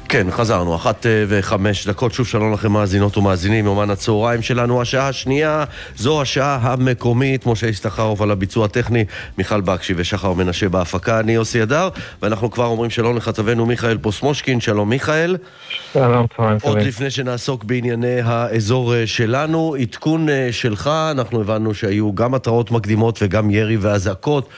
כן, חזרנו, 1:05, שוב שלום לכם מאזינות ומאזינים, יומן הצהריים שלנו, השעה השנייה, זו השעה המקומית, משה ישתחרוף על הביצוע הטכני, מיכל בקשי ושחר מנשה בהפקה, אני יוסי אדר, ואנחנו כבר אומרים שלום לכתבנו מיכאל פוסמושקין, שלום מיכאל. שלום, צהריים טובים. עוד לפני שנעסוק בענייני האזור שלנו, עדכון שלך, אנחנו הבנו שהיו גם התראות מקדימות וגם ירי ואזעקות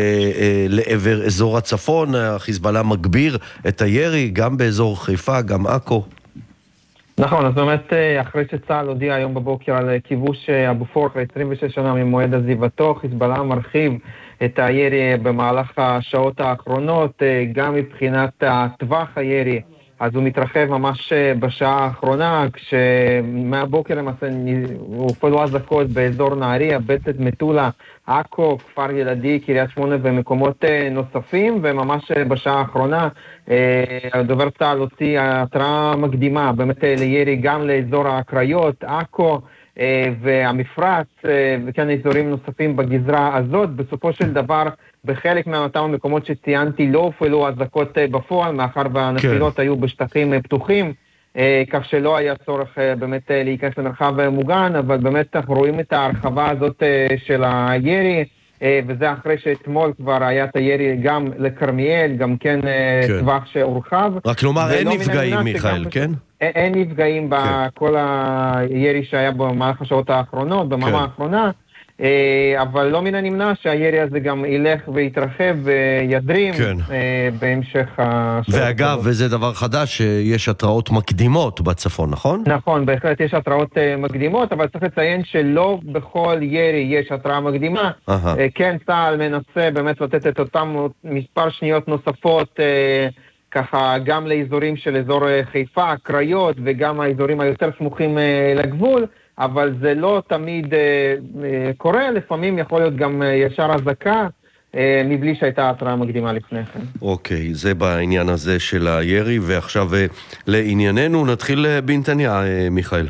לעבר אזור הצפון, החיזבאללה מגביר את הירי, גם באזור חיפה, גם עכו. נכון, אז באמת אחרי שצה"ל הודיע היום בבוקר על כיבוש אבו פור אחרי 26 שנה ממועד עזיבתו, חיזבאללה מרחיב את הירי במהלך השעות האחרונות, גם מבחינת טווח הירי, אז הוא מתרחב ממש בשעה האחרונה, כשמהבוקר למעשה הופעלו אזעקות באזור נהריה, בצת מטולה, עכו, כפר ילדי, קריית שמונה ומקומות נוספים, וממש בשעה האחרונה הדובר צה"ל הוציא התראה מקדימה באמת לירי גם לאזור הקריות, עכו והמפרץ וכאן אזורים נוספים בגזרה הזאת. בסופו של דבר בחלק מאותם המקומות שציינתי לא הופעלו אזעקות בפועל, מאחר והנפילות היו בשטחים פתוחים, כך שלא היה צורך באמת להיכנס למרחב מוגן, אבל באמת אנחנו רואים את ההרחבה הזאת של הירי, וזה אחרי שאתמול כבר היה את הירי גם לקרמיאל, גם כן טווח שהורחב. רק לומר, אין נפגעים מיכאל, כן? אין נפגעים בכל הירי שהיה במהלך השעות האחרונות, בממה האחרונה, אבל לא מן הנמנע שהירי הזה גם ילך ויתרחב וידרים בהמשך השעות. ואגב, וזה דבר חדש, יש התראות מקדימות בצפון, נכון? נכון, בהחלט יש התראות מקדימות, אבל צריך לציין שלא בכל ירי יש התראה מקדימה. כן, צה"ל מנסה באמת לתת את אותם מספר שניות נוספות, ככה גם לאזורים של אזור חיפה, קריות, וגם האזורים היותר סמוכים לגבול, אבל זה לא תמיד קורה, לפעמים יכול להיות גם ישר אזעקה, מבלי שהייתה התראה מקדימה לפני כן. אוקיי, זה בעניין הזה של הירי, ועכשיו לענייננו נתחיל בנתניה, מיכאל.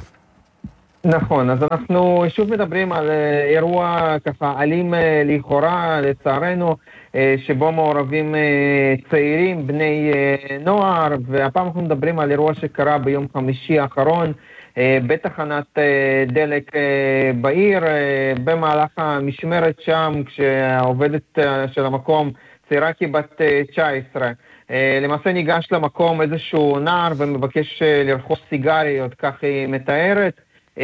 נכון, אז אנחנו שוב מדברים על אירוע ככה אלים לכאורה, לצערנו, שבו מעורבים צעירים, בני נוער, והפעם אנחנו מדברים על אירוע שקרה ביום חמישי האחרון, בתחנת דלק בעיר, במהלך המשמרת שם, כשהעובדת של המקום צעירה כבת 19. למעשה ניגש למקום איזשהו נער ומבקש לרכוש סיגריות, כך היא מתארת,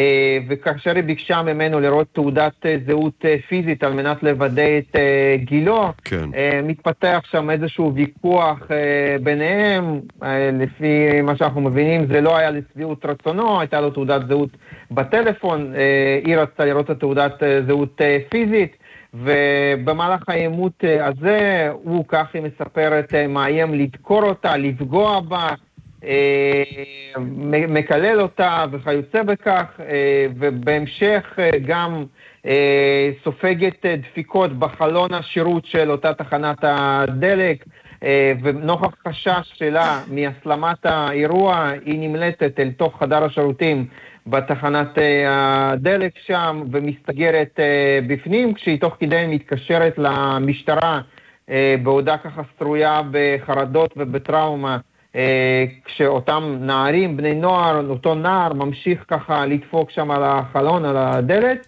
וכאשר היא ביקשה ממנו לראות תעודת זהות פיזית על מנת לוודא את גילו, מתפתח שם איזשהו ויכוח ביניהם, לפי מה שאנחנו מבינים זה לא היה לשביעות רצונו, הייתה לו תעודת זהות בטלפון, היא רצתה לראות את תעודת זהות פיזית, ובמהלך העימות הזה הוא, כך היא מספרת, מאיים לדקור אותה, לפגוע בה, מקלל אותה וכיוצא בכך, ובהמשך גם סופגת דפיקות בחלון השירות של אותה תחנת הדלק, ונוכח חשש שלה מהסלמת האירוע היא נמלטת אל תוך חדר השירותים בתחנת הדלק שם ומסתגרת בפנים, כשהיא תוך כדי מתקשרת למשטרה בעודה ככה סטרויה בחרדות ובטראומה, כשאותם נערים, בני נוער, אותו נער ממשיך ככה לדפוק שם על החלון, על הדלת,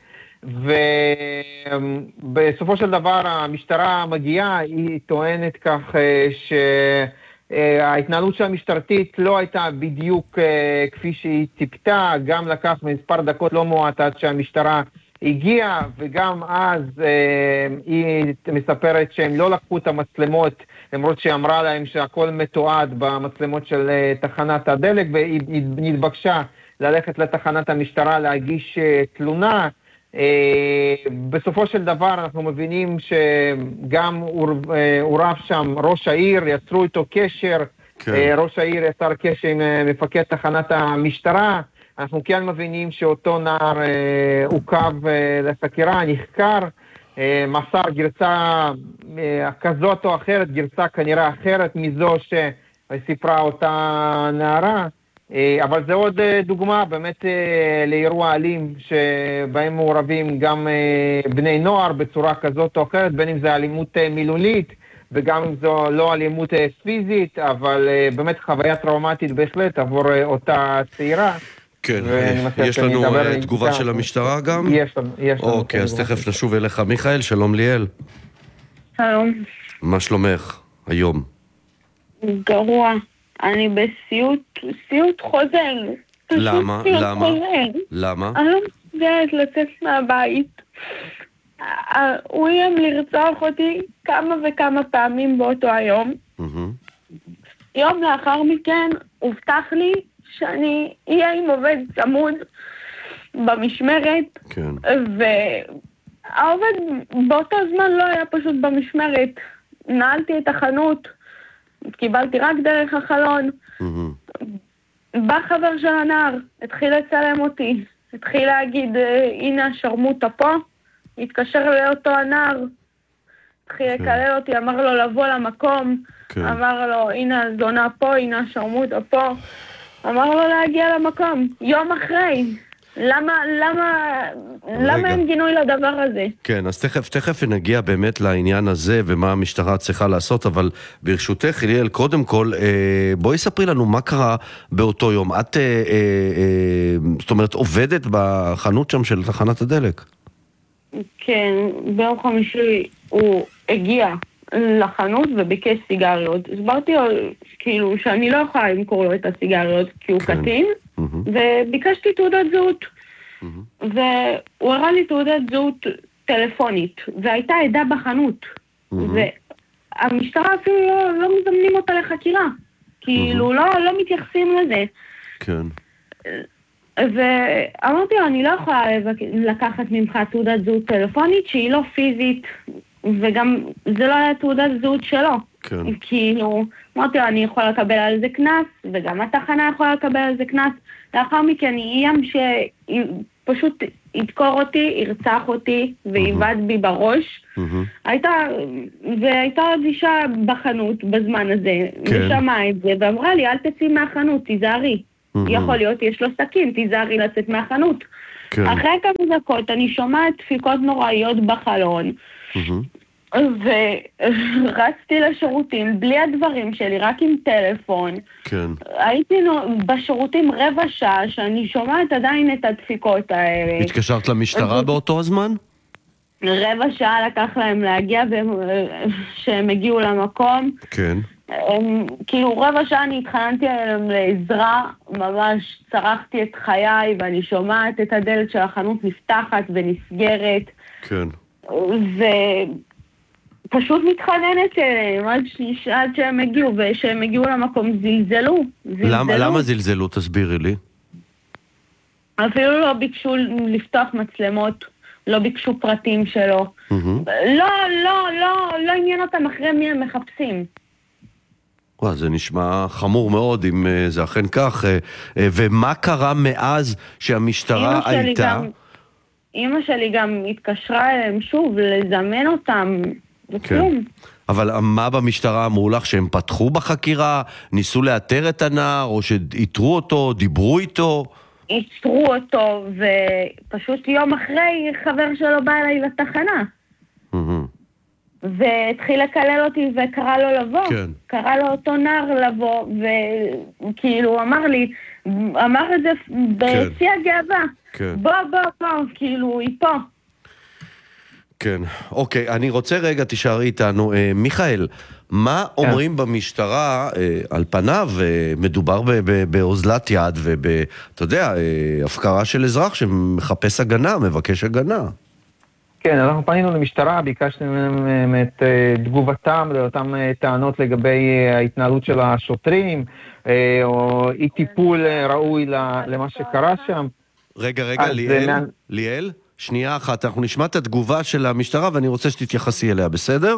ובסופו של דבר המשטרה מגיעה, היא טוענת כך שההתנהלות של המשטרתית לא הייתה בדיוק כפי שהיא ציפתה, גם לקח מספר דקות לא מועט עד שהמשטרה הגיעה, וגם אז היא מספרת שהם לא לקחו את המצלמות, למרות שהיא אמרה להם שהכל מתועד במצלמות של תחנת הדלק, והיא נתבקשה ללכת לתחנת המשטרה להגיש תלונה. בסופו של דבר אנחנו מבינים שגם עורב שם ראש העיר, יצרו איתו קשר, ראש העיר יצר קשר עם מפקד תחנת המשטרה, אנחנו כן מבינים שאותו נער עוכב לחקירה, נחקר, מסר גרסה כזאת או אחרת, גרסה כנראה אחרת מזו שסיפרה אותה נערה, אבל זה עוד דוגמה באמת לאירוע אלים שבהם מעורבים גם בני נוער בצורה כזאת או אחרת, בין אם זה אלימות מילולית, וגם אם זו לא אלימות פיזית, אבל באמת חוויה טראומטית בהחלט עבור אותה צעירה. כן, יש לנו תגובה של המשטרה גם? יש לנו. אוקיי, אז תכף נשוב אליך. מיכאל, שלום ליאל. שלום. מה שלומך היום? גרוע. אני בסיוט חוזר. למה? למה? אני לא מסוגלת לצאת מהבית. הוא איים לרצוח אותי כמה וכמה פעמים באותו היום. יום לאחר מכן הובטח לי שאני אהיה עם עובד צמוד במשמרת. כן. והעובד באותו זמן לא היה פשוט במשמרת. נעלתי את החנות, קיבלתי רק דרך החלון. בא חבר של הנער, התחיל לצלם אותי, התחיל להגיד, הנה השרמוטה פה, התקשר לאותו הנער, התחיל לקלל אותי, אמר לו לבוא למקום, אמר לו, הנה הזונה פה, הנה השרמוטה פה, אמר לו להגיע למקום, יום אחרי. למה אין גינוי לדבר הזה? כן, אז תכף נגיע באמת לעניין הזה ומה המשטרה צריכה לעשות, אבל ברשותך, ליאל, קודם כל, בואי ספרי לנו מה קרה באותו יום. את, זאת אומרת, עובדת בחנות שם של תחנת הדלק. כן, ביום חמישי הוא הגיע לחנות וביקש סיגריות. הסברתי לו, כאילו, שאני לא יכולה למכור לו את הסיגריות כי הוא קטין, וביקשתי תעודת זהות. והוא הראה לי תעודת זהות טלפונית, והייתה עדה בחנות. והמשטרה אפילו לא מזמנים אותה לחקירה. כאילו, לא מתייחסים לזה. כן. ואמרתי לו, אני לא יכולה לקחת ממך תעודת זהות טלפונית שהיא לא פיזית, וגם זה לא היה תעודת זהות שלו. כן. כאילו, אמרתי לו, אני יכולה לקבל על זה כנס, וגם התחנה יכולה לקבל על זה כנס. לאחר מכן איים שפשוט ידקור אותי, ירצח אותי, ויבד בי בראש. והייתה עוד אישה בחנות בזמן הזה, ושמעה את זה, ואמרה לי, אל תצאי מהחנות, תיזהרי. יכול להיות, יש לו סכין, תיזהרי לצאת מהחנות. אחרי כמה דקות אני שומעת דפיקות נוראיות בחלון, ורצתי לשירותים בלי הדברים שלי, רק עם טלפון. כן. הייתי בשירותים רבע שעה שאני שומעת עדיין את הדפיקות האלה. התקשרת למשטרה באותו הזמן? רבע שעה לקח להם להגיע שהם הגיעו למקום. כן. כאילו רבע שעה אני התחננתי עליהם לעזרה, ממש צרחתי את חיי ואני שומעת את הדלת של החנות נפתחת ונסגרת. כן. ופשוט מתחננת אליהם עד שהם הגיעו, ושהם הגיעו למקום זלזלו. למה זלזלו? תסבירי לי. אפילו לא ביקשו לפתוח מצלמות, לא ביקשו פרטים שלו. לא עניין אותם אחרי מי הם מחפשים. וואו, זה נשמע חמור מאוד אם זה אכן כך. ומה קרה מאז שהמשטרה הייתה? אמא שלי גם התקשרה אליהם שוב לזמן אותם וכלום. אבל מה במשטרה אמרו לך? שהם פתחו בחקירה, ניסו לאתר את הנער, או שהתרו אותו, דיברו איתו? התרו אותו, ופשוט יום אחרי חבר שלו בא אליי לתחנה. והתחיל לקלל אותי וקרא לו לבוא. כן. קרא לו אותו נער לבוא, וכאילו אמר את זה בשיא הגאווה. כן. בוא, כאילו, היא פה. כן, אוקיי, אני רוצה רגע, תישארי איתנו. מיכאל, מה אומרים במשטרה, על פניו, מדובר באוזלת יד, אתה יודע, הפקרה של אזרח שמחפש הגנה, מבקש הגנה. כן, אנחנו פנינו למשטרה, ביקשנו מהם את תגובתם לאותן טענות לגבי ההתנהלות של השוטרים, או אי טיפול ראוי למה שקרה שם. רגע, ליאל, שנייה אחת, אנחנו נשמע את התגובה של המשטרה, ואני רוצה שתתייחסי אליה, בסדר?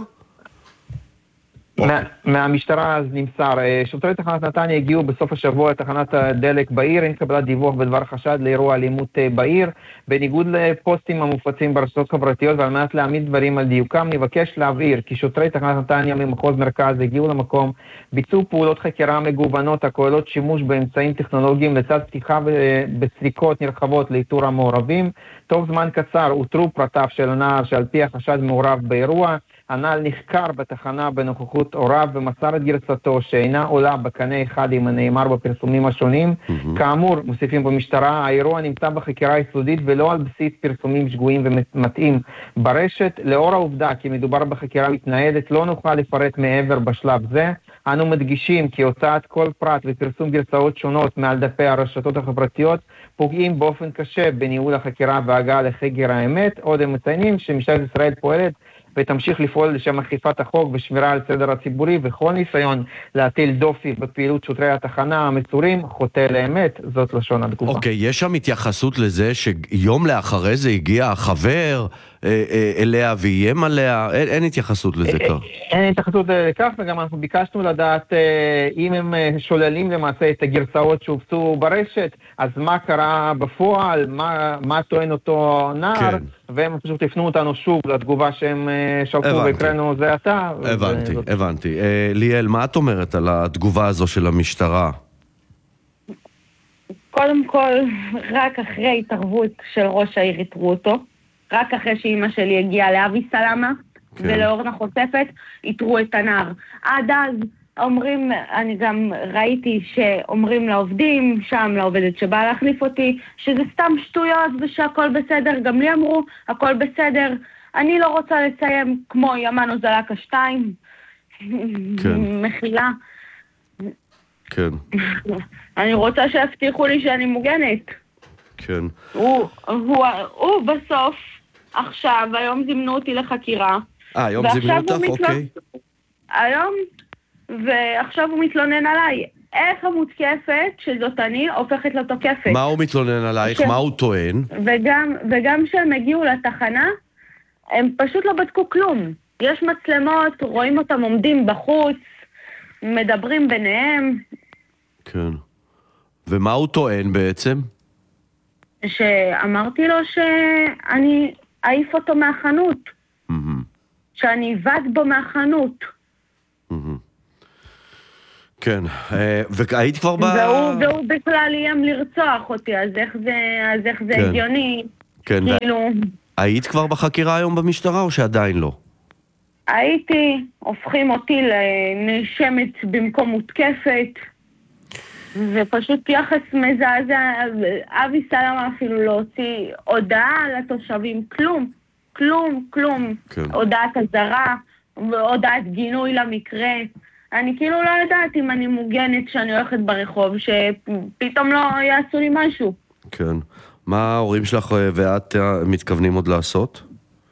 מהמשטרה אז נמסר, שוטרי תחנת נתניה הגיעו בסוף השבוע לתחנת הדלק בעיר, אין קבלת דיווח בדבר חשד לאירוע אלימות בעיר, בניגוד לפוסטים המופצים ברשתות חברתיות, ועל מנת להעמיד דברים על דיוקם, נבקש להבהיר כי שוטרי תחנת נתניה ממחוז מרכז הגיעו למקום, ביצעו פעולות חקירה מגוונות הכוללות שימוש באמצעים טכנולוגיים לצד פתיחה בסריקות נרחבות לאיתור המעורבים. תוך זמן קצר אותרו פרטיו של הנער שעל פי החשד מעורב באירוע, הנ"ל נחקר בתחנה בנוכחות הוריו ומסר את גרסתו שאינה עולה בקנה אחד עם הנאמר בפרסומים השונים. כאמור, מוסיפים במשטרה, האירוע נמצא בחקירה יסודית ולא על בסיס פרסומים שגויים ומטעים ברשת. לאור העובדה כי מדובר בחקירה מתנהלת, לא נוכל לפרט מעבר בשלב זה. אנו מדגישים כי הוצאת כל פרט ופרסום גרסאות שונות מעל דפי הרשתות החברתיות פוגעים באופן קשה בניהול החקירה והגעה לחקר האמת. עוד הם מציינים שמשטרת ישראל פועלת ותמשיך לפעול לשם אכיפת החוק ושמירה על סדר הציבורי, וכל ניסיון להטיל דופי בפעילות שוטרי התחנה המסורים חוטא לאמת. זאת לשון התגובה. אוקיי, יש שם התייחסות לזה שיום לאחרי זה הגיע החבר אליה ואיים עליה? אין התייחסות לזה כך. אין התייחסות לכך, וגם אנחנו ביקשנו לדעת אם הם שוללים למעשה את הגרסאות שהופצו ברשת, אז מה קרה בפועל, מה טוען אותו נער, כן. והם פשוט הפנו אותנו שוב לתגובה שהם שלחו והקראנו זה אתה. הבנתי. ליאל, מה את אומרת על התגובה הזו של המשטרה? קודם כל, רק אחרי התערבות של ראש העיר יתרו אותו, רק אחרי שאמא שלי הגיעה לאבי סלמה ולאורנה חושפת, יתרו את הנער. עד אז אומרים, אני גם ראיתי שאומרים לעובדים, שם לעובדת שבאה להחליף אותי, שזה סתם שטויות ושהכל בסדר, גם לי אמרו, הכל בסדר. אני לא רוצה לסיים כמו ימן אוזלקה 2, מחילה. כן. אני רוצה שיבטיחו לי שאני מוגנת. כן. הוא בסוף, עכשיו, היום זימנו אותי לחקירה. היום זימנו אותך? אוקיי. היום, ועכשיו הוא מתלונן עליי. איך המותקפת, שזאת אני, הופכת לתוקפת. מה הוא מתלונן עלייך? מה הוא טוען? וגם כשהם הגיעו לתחנה, הם פשוט לא בדקו כלום. יש מצלמות, רואים אותם עומדים בחוץ, מדברים ביניהם. כן. ומה הוא טוען בעצם? שאמרתי לו שאני אעיף אותו מהחנות. שאני אבד בו מהחנות. כן. והיית כבר והוא בכלל איים לרצוח אותי, אז איך זה הגיוני? כן. כאילו... היית כבר בחקירה היום במשטרה או שעדיין לא? הייתי, הופכים אותי לנשמת במקום מותקפת, ופשוט יחס מזעזע. אבי סלמה אפילו לא הוציא הודעה לתושבים, כלום. כן. הודעת הזרה, והודעת גינוי למקרה. אני כאילו לא יודעת אם אני מוגנת שאני הולכת ברחוב, שפתאום לא יעשו לי משהו. כן. מה ההורים שלך ואת מתכוונים עוד לעשות?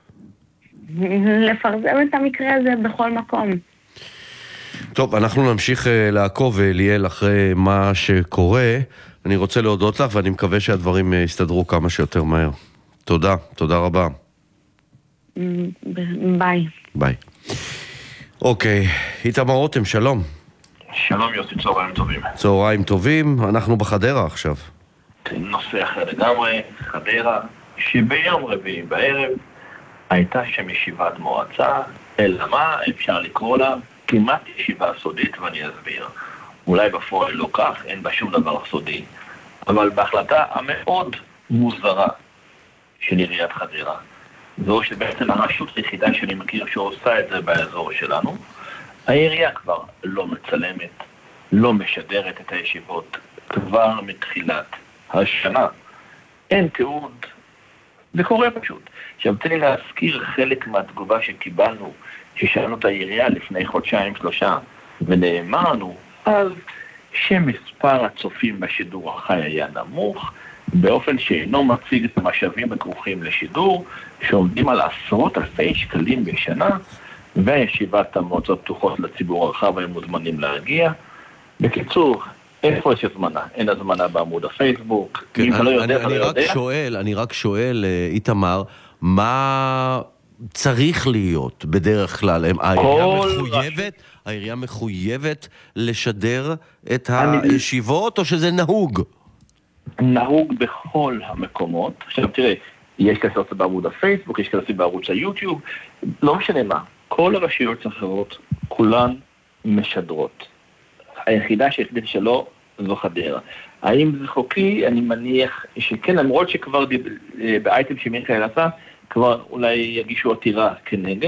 לפרסם את המקרה הזה בכל מקום. טוב, אנחנו נמשיך לעקוב, ליאל, אחרי מה שקורה. אני רוצה להודות לך ואני מקווה שהדברים יסתדרו כמה שיותר מהר. תודה רבה. ביי. ביי. אוקיי, איתמר רותם, שלום. שלום יוסי, צהריים טובים. צהריים טובים, אנחנו בחדרה עכשיו. נושא אחר לגמרי, חדרה, שביום רביעי בערב הייתה שם ישיבת מועצה, אלא מה אפשר לקרוא לה? כמעט ישיבה סודית, ואני אסביר. אולי בפועל לא כך, אין בה שום דבר סודי, אבל בהחלטה המאוד מוזרה של עיריית חדרה, זו שבעצם הרשות היחידה שאני מכיר שעושה את זה באזור שלנו, העירייה כבר לא מצלמת, לא משדרת את הישיבות כבר מתחילת השנה. אין תיעוד, זה קורה פשוט. עכשיו תן לי להזכיר חלק מהתגובה שקיבלנו, ששאלנו את העירייה לפני 2-3 חודשים, ונאמרנו אז שמספר הצופים בשידור החי היה נמוך, באופן שאינו מציג את המשאבים הכרוכים לשידור, שעומדים על עשרות אלפי שקלים בשנה, וישיבת המועצות פתוחות לציבור הרחב, הם מוזמנים להגיע. בקיצור, איפה יש הזמנה? אין הזמנה בעמוד הפייסבוק. כן, אני רק שואל, איתמר, מה צריך להיות בדרך כלל? העירייה מחויבת לשדר את הישיבות, או שזה נהוג? נהוג בכל המקומות. עכשיו תראה, יש כסות בעמוד הפייסבוק, יש כסות בערוץ היוטיוב, לא משנה מה. כל הרשויות האחרות, כולן משדרות. היחידה שהחליטה שלא, זו חדרה. האם זה חוקי? אני מניח שכן, למרות שכבר באייטם שמיכאל עשה, כבר אולי יגישו עתירה כנגד.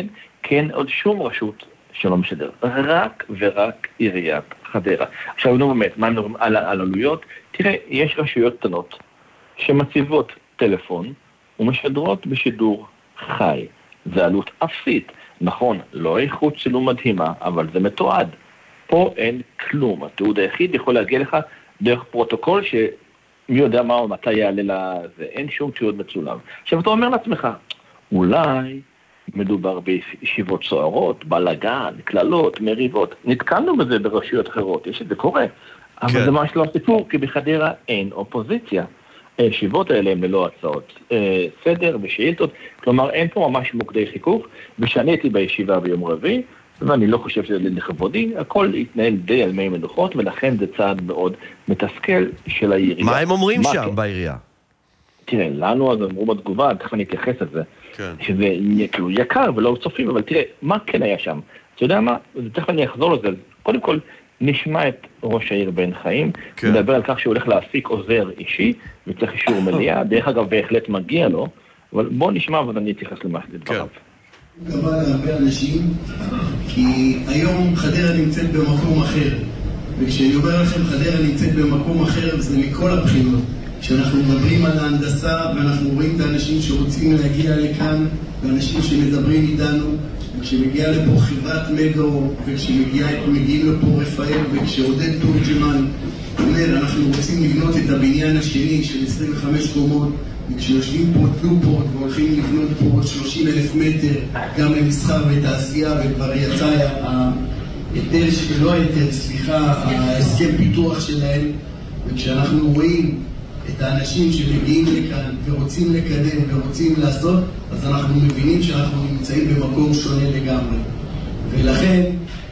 כן, עוד שום רשות שלא משדר, רק ורק עיריית חדרה. עכשיו, נו באמת, מה נוראים על העלויות? תראה, יש רשויות קטנות שמציבות טלפון ומשדרות בשידור חי. זה עלות אפסית. נכון, לא איכות צילום מדהימה, אבל זה מתועד. פה אין כלום. התיעוד היחיד יכול להגיע לך דרך פרוטוקול שמי יודע מה או מתי יעלה לזה. אין שום תיעוד מצולם. עכשיו אתה אומר לעצמך, אולי מדובר בישיבות סוערות, בלגן, כללות, מריבות. נתקלנו בזה ברשויות אחרות, יש את זה קורה. אבל זה ממש לא הסיפור, כי בחדרה אין אופוזיציה. הישיבות האלה הם ללא הצעות סדר ושאילתות, כלומר אין פה ממש מוקדי חיכוך, ושאני הייתי בישיבה ביום רביעי, ואני לא חושב שזה לכבודי, הכל התנהל די על מי מנוחות, ולכן זה צעד מאוד מתסכל של העירייה. מה הם אומרים שם בעירייה? תראה, לנו אז אמרו בתגובה, תכף אני אתייחס על זה, שזה כאילו יקר ולא צופים, אבל תראה, מה כן היה שם? אתה יודע מה? תכף אני אחזור לזה, קודם כל, נשמע את ראש העיר בן חיים, מדבר על כך שהוא הולך להפיק עוזר אישי, וצריך אישור מליאה, דרך אגב בהחלט מגיע לו, אבל בוא נשמע ואני אתייחס לדבריו. גבה להרבה אנשים, כי היום חדרה נמצאת במקום אחר, וכשאני אומר לכם חדרה נמצאת במקום אחר, זה מכל הבחינות. כשאנחנו מדברים על ההנדסה, ואנחנו רואים את האנשים שרוצים להגיע לכאן, ואנשים שמדברים איתנו, וכשמגיעה לפה חברת מגו, וכשמגיעים לפה רפאל, וכשעודד תורג'מן אומר, אנחנו רוצים לבנות את הבניין השני של 25 קומות, וכשיושבים פה טלופורט והולכים לבנות פה עוד 30,000 מטר, גם למסחר ותעשייה, וכבר יצא ההסכם פיתוח שלהם, וכשאנחנו רואים את האנשים שמגיעים לכאן ורוצים לקדם ורוצים לעשות, אז אנחנו מבינים שאנחנו נמצאים במקום שונה לגמרי. ולכן,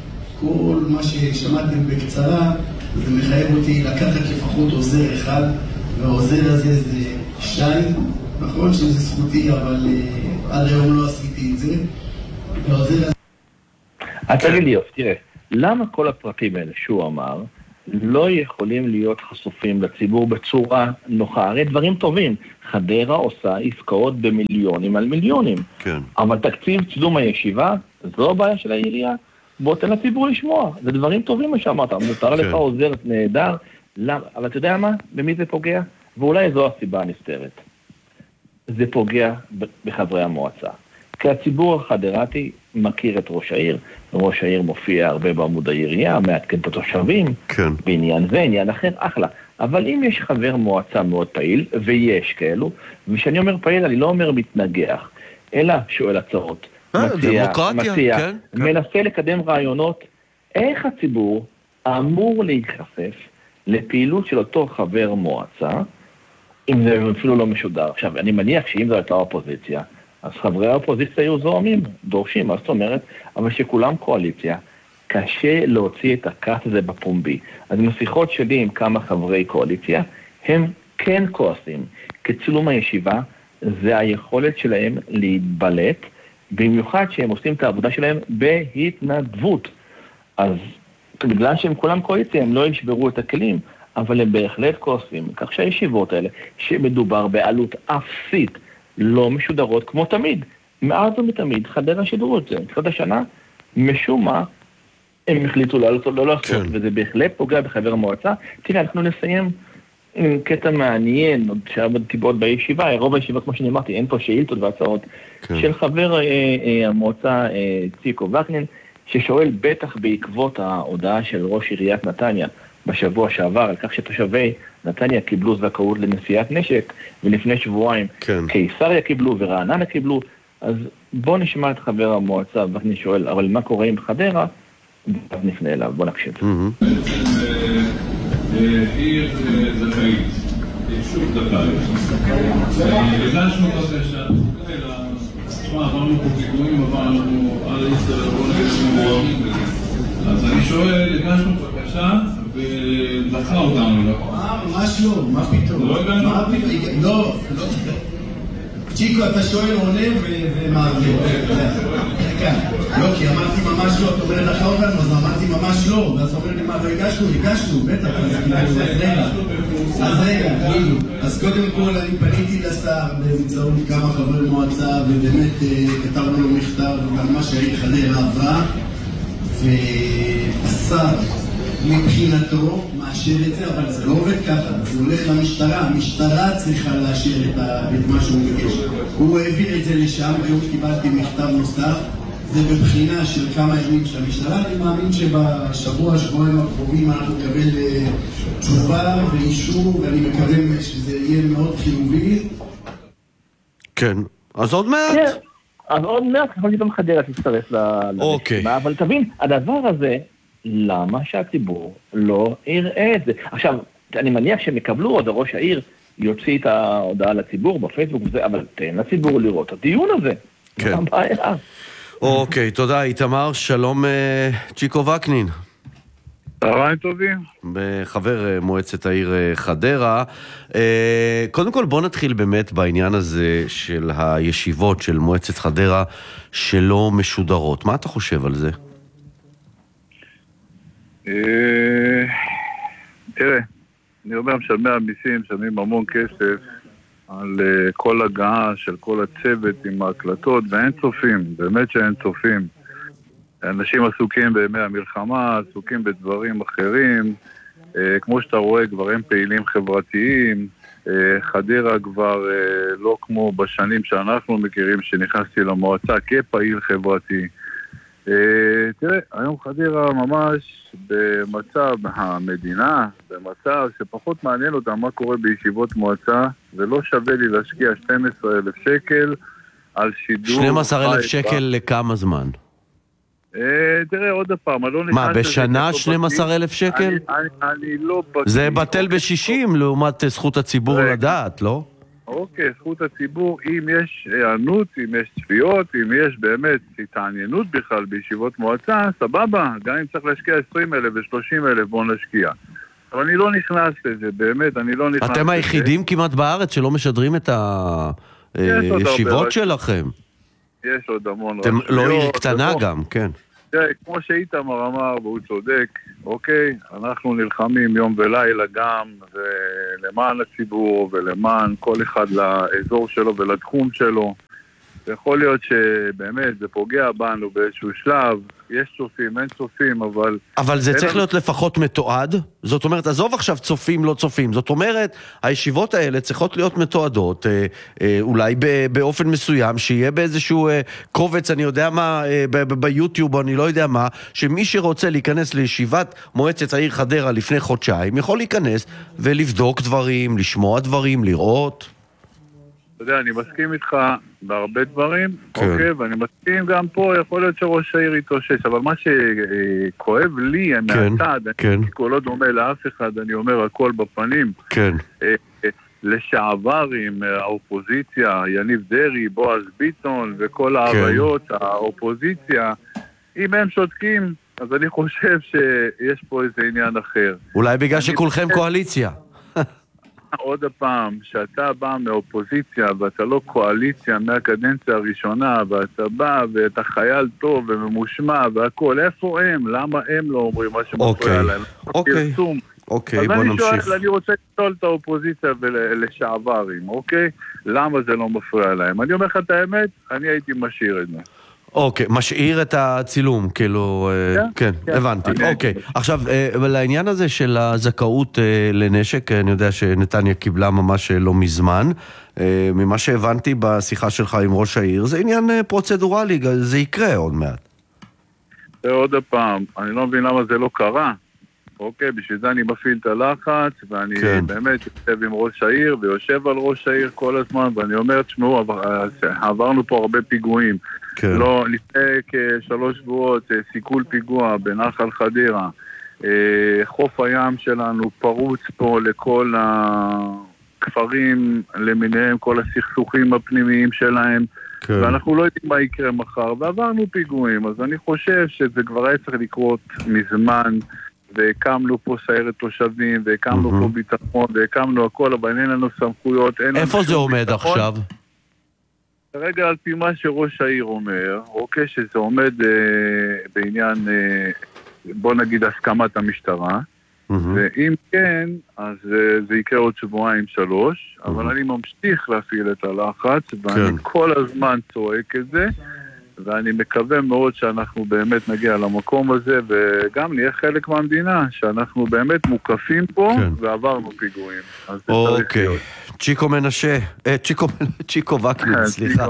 כל מה ששמעתם בקצרה, זה מחייב אותי לקחת לפחות עוזר אחד, והעוזר הזה זה שי, נכון שזה זכותי, אבל עד היום לא עשיתי את זה. והעוזר הזה... תגיד לי, תראה, למה כל הפרטים האלה שהוא אמר, לא יכולים להיות חשופים לציבור בצורה נוחה? הרי דברים טובים. חדרה עושה עסקאות במיליונים על מיליונים. כן. אבל תקציב צילום הישיבה, זו הבעיה של העירייה. בוא תן לציבור לשמוע. זה דברים טובים מה שאמרת. מותר לך עוזרת נהדר. אבל אתה יודע מה? במי זה פוגע? ואולי זו הסיבה הנסתרת. זה פוגע בחברי המועצה. כי הציבור החדרתי מכיר את ראש העיר. ראש העיר מופיע הרבה בעמוד העירייה, מעדכן את התושבים, כן. בעניין זה, עניין אחר, אחלה. אבל אם יש חבר מועצה מאוד פעיל, ויש כאלו, ושאני אומר פעיל, אני לא אומר מתנגח, אלא שואל הצעות, מציע, כן, מנסה לקדם רעיונות, איך הציבור אמור להיחשף לפעילות של אותו חבר מועצה, אם זה אפילו לא משודר. עכשיו, אני מניח שאם זו הייתה אופוזיציה, אז חברי האופוזיציה היו זוהמים, דורשים, מה זאת אומרת? אבל שכולם קואליציה, קשה להוציא את הכעס הזה בפומבי. אז בשיחות שלי עם כמה חברי קואליציה, הם כן כועסים. כצילום הישיבה, זה היכולת שלהם להתבלט, במיוחד שהם עושים את העבודה שלהם בהתנדבות. אז בגלל שהם כולם קואליציה, הם לא ישברו את הכלים, אבל הם בהחלט כועסים. כך שהישיבות האלה, שמדובר בעלות אפסית, לא משודרות כמו תמיד. מאז ומתמיד חדרה שידרו את זה. בתחילת השנה, משום מה, הם החליטו לא לעשות, וזה בהחלט פוגע בחבר המועצה. תראה, אנחנו נסיים עם קטע מעניין, עוד שהיה בטיפות בישיבה, רוב הישיבה, כמו שאני אמרתי, אין פה שאילתות והצעות, של חבר המועצה ציקו וקנין, ששואל בטח בעקבות ההודעה של ראש עיריית נתניה, בשבוע שעבר, על כך שתושבי נתניה קיבלו זכאות לנשיאת נשק, ולפני שבועיים קיסריה קיבלו ורעננה קיבלו, אז בוא נשמע את חבר המועצה, ואני שואל, אבל מה קורה עם חדרה? אז נפנה אליו, בוא נקשיב. עיר זכאית, שוב זכאית. הגשנו בקשה, עברנו פה פיגועים, עברנו על איסטר, בוא נגיד שמוערים בזה. אז אני שואל, הגשנו בקשה, ודחה אותנו. ממש לא, מה פתאום? לא הגענו? לא, צ'יקו, אתה שואל, עונה ומעביר. לא, כי אמרתי ממש לא, אתה אומר לך אוברמן, אז אמרתי ממש לא, ואז אומר לי, מה, לא הגשנו, בטח, אז רגע, כאילו. אז קודם כל אני פניתי לשר, באמצעות כמה חברי מועצה, ובאמת כתבנו לו מכתב על מה שהעיר חדרה עברה, והשר מבחינתו מאשר את זה, אבל זה לא עובד ככה, זה הולך למשטרה, המשטרה צריכה לאשר את מה שהוא מבקש. הוא העביר את זה לשם, היום קיבלתי מכתב נוסף, זה בבחינה של כמה ימים של המשטרה, אני מאמין שבשבוע, שבועיים הקרובים אנחנו נקבל תשובה ואישור, ואני מקווה שזה יהיה מאוד חיובי. כן, אז עוד מעט. אז עוד מעט, ככל שגם חדרה תצטרף לרשימה, אבל תבין, הדבר הזה, למה שהציבור לא יראה את זה? עכשיו, אני מניח שהם יקבלו עוד, ראש העיר יוציא את ההודעה לציבור בפייסבוק, אבל תן לציבור לראות את הדיון הזה. כן. אוקיי, תודה איתמר, שלום צ'יקו וקנין. צהריים טובים. חבר מועצת העיר חדרה. קודם כל בוא נתחיל באמת בעניין הזה של הישיבות של מועצת חדרה שלא משודרות. מה אתה חושב על זה? תראה, אני אומר, משלמי המיסים משלמים המון כסף על כל הגעה של כל הצוות עם ההקלטות, ואין צופים, באמת שאין צופים. אנשים עסוקים בימי המלחמה, עסוקים בדברים אחרים, כמו שאתה רואה, כבר הם פעילים חברתיים, חדרה כבר לא כמו בשנים שאנחנו מכירים, שנכנסתי למועצה כפעיל חברתי. תראה, היום חדרה ממש במצב המדינה, במצב שפחות מעניין אותה מה קורה בישיבות מועצה, ולא שווה לי להשקיע 12,000 שקל על שידור. 12,000 שקל לכמה זמן? תראה, עוד הפעם, אני לא נכנס... מה, בשנה 12,000 שקל? אני לא... זה בטל ב-60 לעומת זכות הציבור לדעת, לא? אוקיי, זכות הציבור, אם יש הענות, אם יש צפיות, אם יש באמת התעניינות בכלל בישיבות מועצה, סבבה, גם אם צריך להשקיע 20,000 ו-30,000, בוא נשקיע. אבל אני לא נכנס לזה, באמת, אני לא נכנס לזה. אתם היחידים כמעט בארץ שלא משדרים את הישיבות שלכם. יש עוד המון רשויות. אתם לא עיר קטנה גם, כן. כמו שאיתמר אמר, והוא צודק, אוקיי, אנחנו נלחמים יום ולילה גם, ולמען הציבור, ולמען כל אחד לאזור שלו ולתחום שלו. יכול להיות שבאמת זה פוגע בנו באיזשהו שלב, יש צופים, אין צופים, אבל... אבל זה צריך להיות לפחות מתועד, זאת אומרת, עזוב עכשיו צופים, לא צופים, זאת אומרת, הישיבות האלה צריכות להיות מתועדות, אולי באופן מסוים, שיהיה באיזשהו קובץ, אני יודע מה, ביוטיוב, או אני לא יודע מה, שמי שרוצה להיכנס לישיבת מועצת העיר חדרה לפני חודשיים, יכול להיכנס ולבדוק דברים, לשמוע דברים, לראות... אתה יודע, אני מסכים איתך בהרבה דברים, אוקיי, ואני מסכים גם פה, יכול להיות שראש העיר יתאושש, אבל מה שכואב לי מהצד, אני לא דומה לאף אחד, אני אומר הכל בפנים, לשעברים, האופוזיציה, יניב דרי, בועז ביטון, וכל העריות, האופוזיציה, אם הם שותקים, אז אני חושב שיש פה איזה עניין אחר. אולי בגלל שכולכם קואליציה. עוד הפעם, שאתה בא מאופוזיציה ואתה לא קואליציה מהקדנציה הראשונה, ואתה בא ואתה חייל טוב וממושמע והכל, איפה הם? למה הם לא אומרים מה שמפריע להם? אוקיי, בוא נמשיך. אז אני שואל, אני רוצה לשאול את האופוזיציה ולשעברים, אוקיי? למה זה לא מפריע להם? אני אומר לך את האמת, אני הייתי משאיר את זה. אוקיי, משאיר את הצילום, כאילו, כן, הבנתי. אוקיי, עכשיו, לעניין הזה של הזכאות לנשק, אני יודע שנתניה קיבלה ממש לא מזמן, ממה שהבנתי בשיחה שלך עם ראש העיר, זה עניין פרוצדורלי, זה יקרה עוד מעט. עוד הפעם, אני לא מבין למה זה לא קרה. אוקיי, בשביל זה אני מפעיל את הלחץ, ואני באמת יושב עם ראש העיר, ויושב על ראש העיר כל הזמן, ואני אומר, תשמעו, עברנו פה הרבה פיגועים. לא, לפני כ3 שבועות, סיכול פיגוע בנחל חדרה, חוף הים שלנו פרוץ פה לכל הכפרים למיניהם, כל הסכסוכים הפנימיים שלהם, ואנחנו לא יודעים מה יקרה מחר, ועברנו פיגועים, אז אני חושב שזה כבר היה צריך לקרות מזמן, והקמנו פה סיירת תושבים, והקמנו פה ביטחון, והקמנו הכל, אבל אין לנו סמכויות. איפה זה עומד עכשיו? כרגע על פי מה שראש העיר אומר, אוקיי, שזה עומד בעניין, בוא נגיד, הסכמת המשטרה, ואם כן, אז זה יקרה עוד 2-3 שבועות, אבל אני ממשיך להפעיל את הלחץ, ואני כל הזמן צועק את זה, ואני מקווה מאוד שאנחנו באמת נגיע למקום הזה, וגם נהיה חלק מהמדינה, שאנחנו באמת מוקפים פה, ועברנו פיגועים. אוקיי. צ'יקו מנשה, צ'יקו וקנין, סליחה.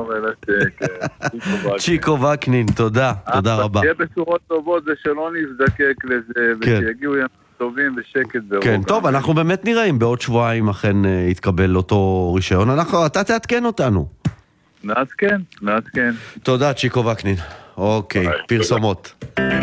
צ'יקו וקנין, תודה רבה. תהיה בשורות טובות, זה שלא נזדקק לזה, ושיגיעו ימים טובים ושקט ברוגע. כן, טוב, אנחנו באמת נראה אם בעוד שבועיים אכן יתקבל אותו רישיון. אתה תעדכן אותנו. נעדכן. תודה, צ'יקו וקנין. אוקיי, פרסומות.